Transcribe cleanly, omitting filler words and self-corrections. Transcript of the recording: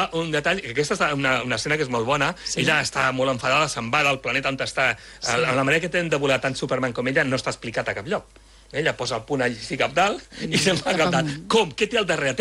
ha un detall, que aquesta és una escena que és molt bona, ella està molt enfadada, se'n va del planeta on està, la manera que tenen de volar tant Superman com ella no està explicat a cap lloc. Ella posa el punt allí cap dalt i se'n va cap dalt. Com? Què té al darrere?